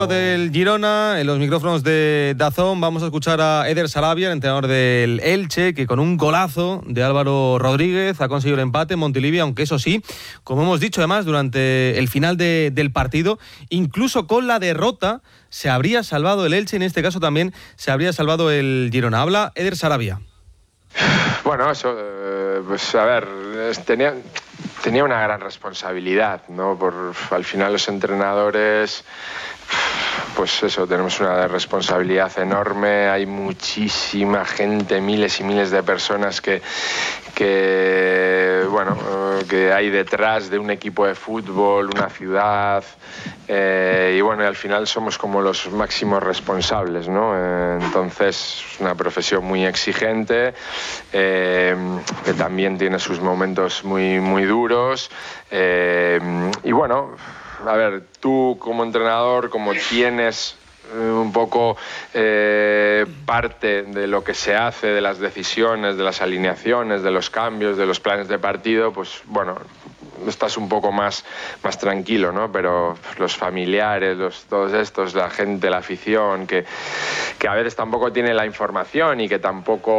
Del Girona, en los micrófonos de DAZN, vamos a escuchar a Eder Sarabia, el entrenador del Elche, que con un golazo de Álvaro Rodríguez ha conseguido el empate en Montilivi, aunque eso sí, como hemos dicho además durante el final del partido, incluso con la derrota se habría salvado el Elche, en este caso también se habría salvado el Girona. Habla Eder Sarabia. Bueno, eso, pues a ver, tenía una gran responsabilidad, ¿no? Al final los entrenadores, pues eso, tenemos una responsabilidad enorme, hay muchísima gente, miles y miles de personas que hay detrás de un equipo de fútbol, una ciudad, y bueno, y al final somos como los máximos responsables, ¿no? Entonces, es una profesión muy exigente, que también tiene sus momentos muy, muy duros, y bueno, a ver, tú como entrenador, como tienes un poco parte de lo que se hace, de las decisiones, de las alineaciones, de los cambios, de los planes de partido, pues bueno, estás un poco más tranquilo, ¿no? Pero los familiares, todos estos, la gente, la afición, que a veces tampoco tiene la información y que tampoco